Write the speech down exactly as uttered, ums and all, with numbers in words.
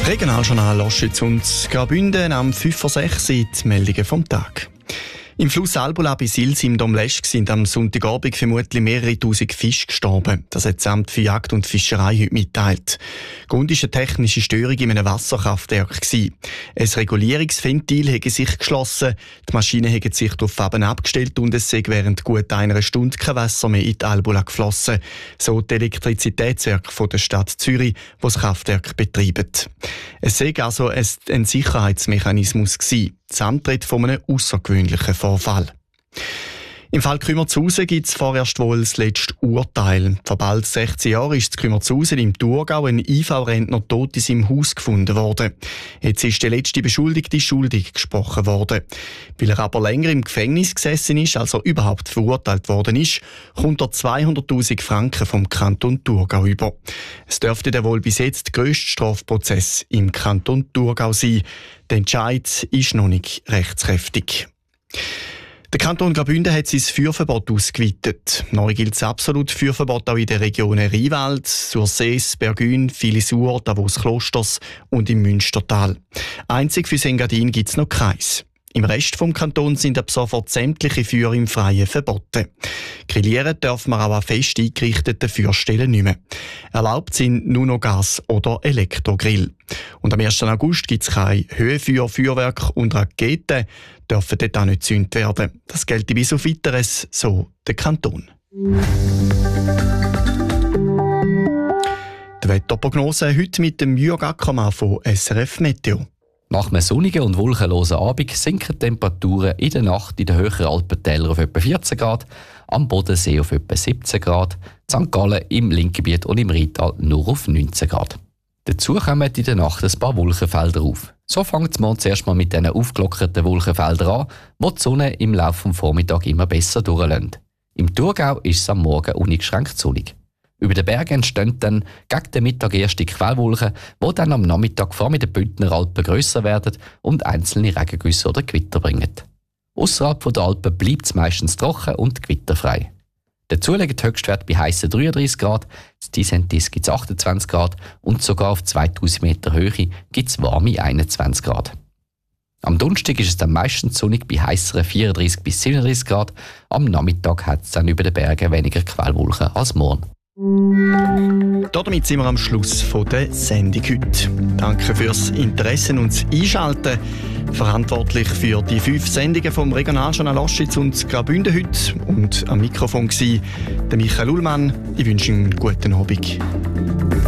Regionaljournal Oschwitz und Graubünden am fünf vor sechs sind die Meldungen vom Tag. Im Fluss Albula bei Sils im Domleschg sind am Sonntagabend vermutlich mehrere tausend Fische gestorben. Das hat das Amt für Jagd und Fischerei heute mitteilt. Grund war eine technische Störung in einem Wasserkraftwerk. Ein Regulierungsventil hätte sich geschlossen, die Maschine hätte sich darauf abgestellt und es sei während gut einer Stunde kein Wasser mehr in die Albula geflossen. So die Elektrizitätswerke von der Stadt Zürich, die das Kraftwerk betreiben. Es sei also ein Sicherheitsmechanismus gewesen. Das Amt redet von einem außergewöhnlichen Vorfall. Im Fall Kümmerzhausen gibt es vorerst wohl das letzte Urteil. Vor bald sechzehn Jahren ist in Kümmerzhausen im Thurgau ein I V-Rentner tot in seinem Haus gefunden worden. Jetzt ist der letzte Beschuldigte schuldig gesprochen worden. Weil er aber länger im Gefängnis gesessen ist, also überhaupt verurteilt worden ist, kommt er zweihunderttausend Franken vom Kanton Thurgau über. Es dürfte der wohl bis jetzt der grösste Strafprozess im Kanton Thurgau sein. Der Entscheid ist noch nicht rechtskräftig. Der Kanton Graubünden hat sein Feuerverbot ausgeweitet. Neu gilt das absolute Feuerverbot auch in den Regionen Rheinwald, Sursees, Bergün, Filisur, Davos-Klosters und im Münstertal. Einzig für Engadin gibt es noch keins. Im Rest vom Kanton sind ab sofort sämtliche Feuer im Freien verboten. Grillieren dürfen wir auch an fest eingerichteten Feuerstellen nicht mehr. Erlaubt sind nur noch Gas- oder Elektrogrill. Und am ersten August gibt es keine Höhenfeuer, Feuerwerk und Raketen dürfen dort auch nicht gezündet werden. Das gilt bis auf Weiteres, so der Kanton. Die Wetterprognose heute mit dem Jürg Ackermann von S R F Meteo. Nach einem sonnigen und wolkenlosen Abend sinken die Temperaturen in der Nacht in den höheren Alpentälern auf etwa vierzehn Grad, am Bodensee auf etwa siebzehn Grad, Sankt Gallen im Linkgebiet und im Rheintal nur auf neunzehn Grad. Dazu kommen in der Nacht ein paar Wolkenfelder auf. So fängt es morgen zuerst mal mit diesen aufgelockerten Wolkenfeldern an, wo die Sonne im Laufe des Vormittags immer besser durchlässt. Im Thurgau ist es am Morgen uneingeschränkt sonnig. Über den Bergen entstehen dann gegen den Mittag erste Quellwolken, die dann am Nachmittag vor allem in den Bündner Alpen grösser werden und einzelne Regengüsse oder Gewitter bringen. Ausserhalb der Alpen bleibt es meistens trocken und gewitterfrei. Dazu liegen die Höchstwerte bei heissen dreiunddreissig Grad, in Disentis gibt es achtundzwanzig Grad und sogar auf zweitausend Meter Höhe gibt es warme einundzwanzig Grad. Am Donnerstag ist es dann meistens sonnig bei heisseren vierunddreissig bis siebenunddreissig Grad. Am Nachmittag hat es dann über den Bergen weniger Quellwolken als morgen. Damit sind wir am Schluss der Sendung heute. Danke fürs Interesse und das Einschalten. Verantwortlich für die fünf Sendungen vom Regionaljournal Oschwitz und Graubünden heute und am Mikrofon war der Michael Ullmann. Ich wünsche Ihnen einen guten Abend.